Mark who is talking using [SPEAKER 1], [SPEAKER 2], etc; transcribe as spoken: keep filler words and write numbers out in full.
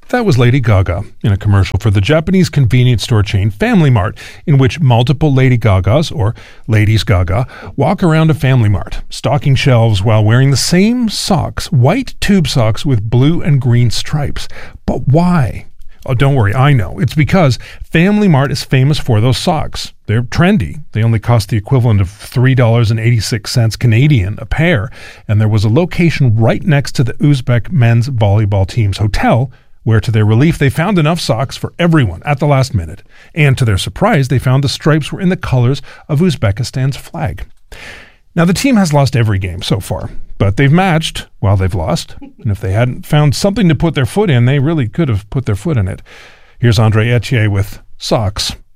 [SPEAKER 1] That was Lady Gaga in a commercial for the Japanese convenience store chain Family Mart, in which multiple Lady Gagas, or Ladies Gaga, walk around a Family Mart, stocking shelves while wearing the same socks, white tube socks with blue and green stripes. But why? Oh, don't worry, I know. It's because Family Mart is famous for those socks. They're trendy. They only cost the equivalent of three dollars and eighty-six cents Canadian a pair, and there was a location right next to the Uzbek men's volleyball team's hotel where, to their relief, they found enough socks for everyone at the last minute. And to their surprise, they found the stripes were in the colors of Uzbekistan's flag. Now, the team has lost every game so far, but they've matched while they've lost. And if they hadn't found something to put their foot in, they really could have put their foot in it. Here's Andre Etier with Socks.